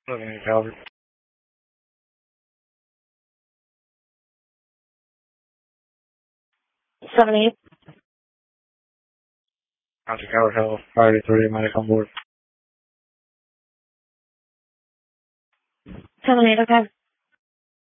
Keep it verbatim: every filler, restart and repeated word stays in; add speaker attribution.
Speaker 1: Living in Calvert.
Speaker 2: Seven eight.
Speaker 1: County Calvert Hill, Friday three, medic on board.
Speaker 2: Seven eight. Okay.